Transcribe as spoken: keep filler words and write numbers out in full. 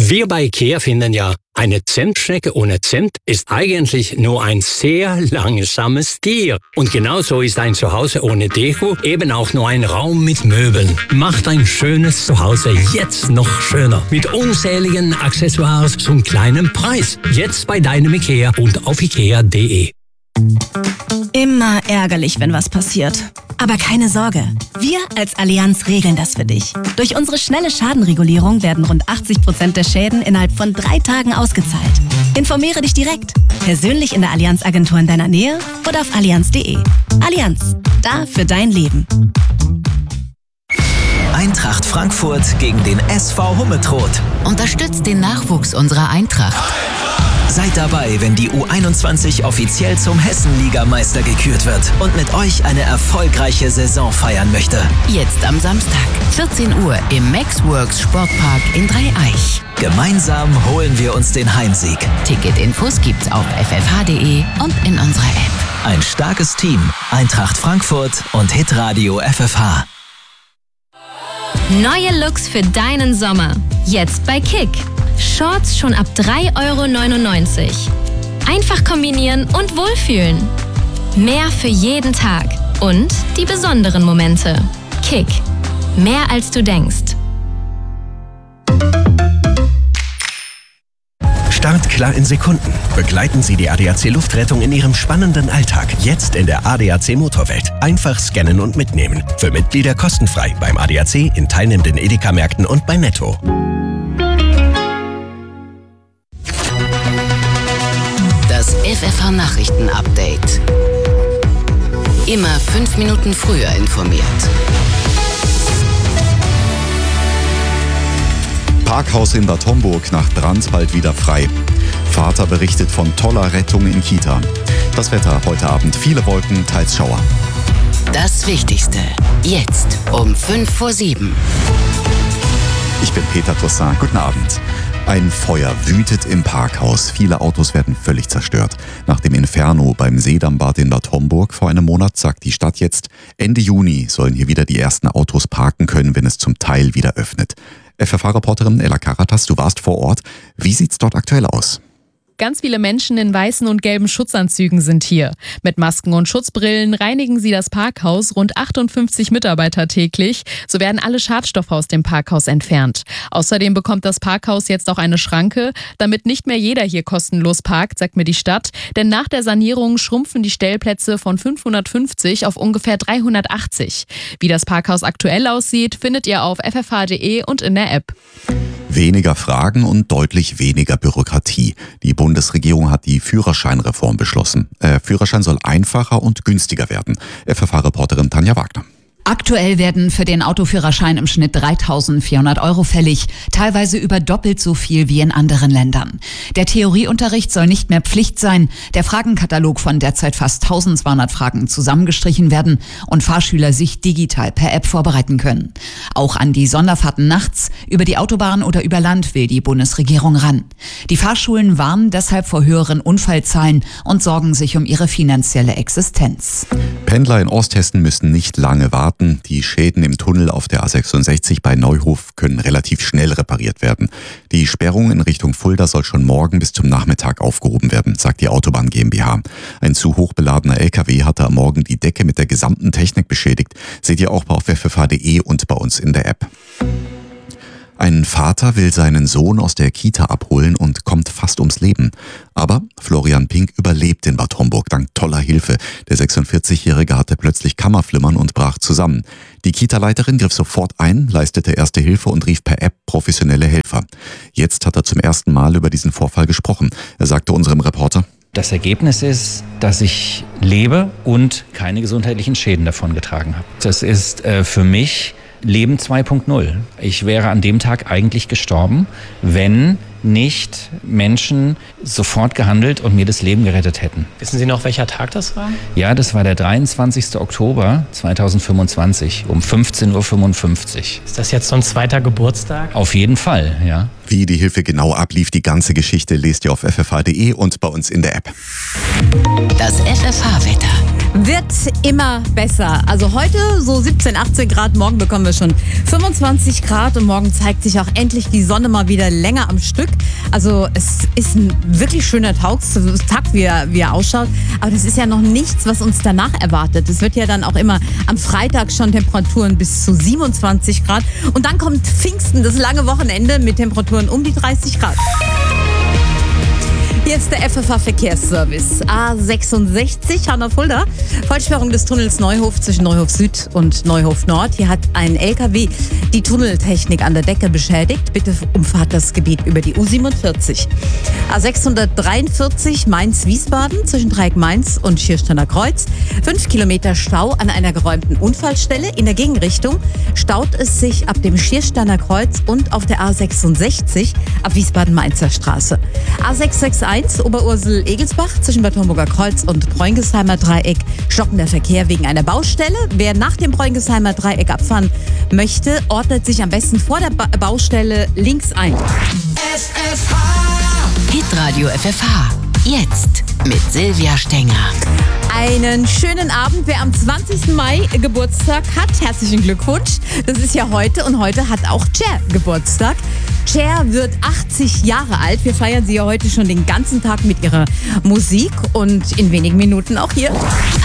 Wir bei IKEA finden ja, eine Zentschnecke ohne Zent ist eigentlich nur ein sehr langsames Tier. Und genauso ist ein Zuhause ohne Deko eben auch nur ein Raum mit Möbeln. Macht ein schönes Zuhause jetzt noch schöner. Mit unzähligen Accessoires zum kleinen Preis. Jetzt bei deinem IKEA und auf ikea punkt de. Immer ärgerlich, wenn was passiert. Aber keine Sorge, wir als Allianz regeln das für dich. Durch unsere schnelle Schadenregulierung werden rund achtzig Prozent der Schäden innerhalb von drei Tagen ausgezahlt. Informiere dich direkt, persönlich in der Allianz-Agentur in deiner Nähe oder auf allianz punkt de. Allianz, da für dein Leben. Eintracht Frankfurt gegen den S V Hummetrot. Unterstützt den Nachwuchs unserer Eintracht. Seid dabei, wenn die U einundzwanzig offiziell zum Hessenligameister gekürt wird und mit euch eine erfolgreiche Saison feiern möchte. Jetzt am Samstag, vierzehn Uhr im Maxworks Sportpark in Dreieich. Gemeinsam holen wir uns den Heimsieg. Ticketinfos gibt's auf f f h punkt de und in unserer App. Ein starkes Team, Eintracht Frankfurt und Hitradio F F H. Neue Looks für deinen Sommer. Jetzt bei Kick. Shorts schon ab drei Euro neunundneunzig. Einfach kombinieren und wohlfühlen. Mehr für jeden Tag und die besonderen Momente. Kick. Mehr als du denkst. Startklar in Sekunden. Begleiten Sie die A D A C Luftrettung in Ihrem spannenden Alltag. Jetzt in der A D A C Motorwelt. Einfach scannen und mitnehmen. Für Mitglieder kostenfrei beim A D A C, in teilnehmenden Edeka-Märkten und bei Netto. Das F F H-Nachrichten-Update. Immer fünf Minuten früher informiert. Parkhaus in Bad Homburg nach Brand bald wieder frei. Vater berichtet von toller Rettung in Kita. Das Wetter heute Abend, viele Wolken, teils Schauer. Das Wichtigste, jetzt um fünf vor sieben. Ich bin Peter Toussaint. Guten Abend. Ein Feuer wütet im Parkhaus. Viele Autos werden völlig zerstört. Nach dem Inferno beim Seedammbad in Bad Homburg vor einem Monat sagt die Stadt jetzt, Ende Juni sollen hier wieder die ersten Autos parken können, wenn es zum Teil wieder öffnet. F F H-Reporterin Ella Karatas, du warst vor Ort. Wie sieht's dort aktuell aus? Ganz viele Menschen in weißen und gelben Schutzanzügen sind hier. Mit Masken und Schutzbrillen reinigen sie das Parkhaus, rund achtundfünfzig Mitarbeiter täglich. So werden alle Schadstoffe aus dem Parkhaus entfernt. Außerdem bekommt das Parkhaus jetzt auch eine Schranke, damit nicht mehr jeder hier kostenlos parkt, sagt mir die Stadt. Denn nach der Sanierung schrumpfen die Stellplätze von fünfhundertfünfzig auf ungefähr dreihundertachtzig. Wie das Parkhaus aktuell aussieht, findet ihr auf f f h punkt de und in der App. Weniger Fragen und deutlich weniger Bürokratie. Die Bundesregierung hat die Führerscheinreform beschlossen. Äh, Führerschein soll einfacher und günstiger werden. F F H-Reporterin Tanja Wagner. Aktuell werden für den Autoführerschein im Schnitt dreitausendvierhundert Euro fällig, teilweise über doppelt so viel wie in anderen Ländern. Der Theorieunterricht soll nicht mehr Pflicht sein, der Fragenkatalog von derzeit fast eintausendzweihundert Fragen zusammengestrichen werden und Fahrschüler sich digital per App vorbereiten können. Auch an die Sonderfahrten nachts, über die Autobahn oder über Land will die Bundesregierung ran. Die Fahrschulen warnen deshalb vor höheren Unfallzahlen und sorgen sich um ihre finanzielle Existenz. Pendler in Osthessen müssen nicht lange warten. Die Schäden im Tunnel auf der A sechsundsechzig bei Neuhof können relativ schnell repariert werden. Die Sperrung in Richtung Fulda soll schon morgen bis zum Nachmittag aufgehoben werden, sagt die Autobahn GmbH. Ein zu hoch beladener L K W hatte am Morgen die Decke mit der gesamten Technik beschädigt. Seht ihr auch auf f f h punkt de und bei uns in der App. Ein Vater will seinen Sohn aus der Kita abholen und kommt fast ums Leben. Aber Florian Pink überlebt in Bad Homburg dank toller Hilfe. Der sechsundvierzigjährige hatte plötzlich Kammerflimmern und brach zusammen. Die Kita-Leiterin griff sofort ein, leistete erste Hilfe und rief per App professionelle Helfer. Jetzt hat er zum ersten Mal über diesen Vorfall gesprochen. Er sagte unserem Reporter: Das Ergebnis ist, dass ich lebe und keine gesundheitlichen Schäden davongetragen habe. Das ist äh, für mich Leben zwei Punkt null. Ich wäre an dem Tag eigentlich gestorben, wenn nicht Menschen sofort gehandelt und mir das Leben gerettet hätten. Wissen Sie noch, welcher Tag das war? Ja, das war der dreiundzwanzigster Oktober zweitausendfünfundzwanzig um fünfzehn Uhr fünfundfünfzig. Ist das jetzt so ein zweiter Geburtstag? Auf jeden Fall, ja. Wie die Hilfe genau ablief, die ganze Geschichte lest ihr auf f f h punkt de und bei uns in der App. Das F F H-Wetter. Wird immer besser. Also heute so siebzehn, achtzehn Grad, morgen bekommen wir schon fünfundzwanzig Grad und morgen zeigt sich auch endlich die Sonne mal wieder länger am Stück. Also es ist ein wirklich schöner Tag, wie er, wie er ausschaut. Aber das ist ja noch nichts, was uns danach erwartet. Es wird ja dann auch immer am Freitag schon Temperaturen bis zu siebenundzwanzig Grad. Und dann kommt Pfingsten, das lange Wochenende mit Temperaturen um die dreißig Grad. Hier ist der F F H-Verkehrsservice. A sechsundsechzig, Hanau-Fulda. Vollsperrung des Tunnels Neuhof zwischen Neuhof Süd und Neuhof Nord. Hier hat ein L K W die Tunneltechnik an der Decke beschädigt. Bitte umfahrt das Gebiet über die U siebenundvierzig. A sechshundertdreiundvierzig, Mainz-Wiesbaden zwischen Dreieck Mainz und Schiersteiner Kreuz. Fünf Kilometer Stau an einer geräumten Unfallstelle. In der Gegenrichtung staut es sich ab dem Schiersteiner Kreuz und auf der A sechsundsechzig ab Wiesbaden-Mainzer Straße. A sechshundereinundsechzig, Oberursel-Egelsbach zwischen Bad Homburger Kreuz und Bräunigsheimer Dreieck. Stockender Verkehr wegen einer Baustelle. Wer nach dem Bräunigsheimer Dreieck abfahren möchte, ordnet sich am besten vor der ba- Baustelle links ein. F F H. Hitradio F F H. Jetzt mit Silvia Stenger. Einen schönen Abend. Wer am zwanzigsten Mai Geburtstag hat, herzlichen Glückwunsch. Das ist ja heute und heute hat auch Cher Geburtstag. Cher wird achtzig Jahre alt. Wir feiern sie ja heute schon den ganzen Tag mit ihrer Musik und in wenigen Minuten auch hier.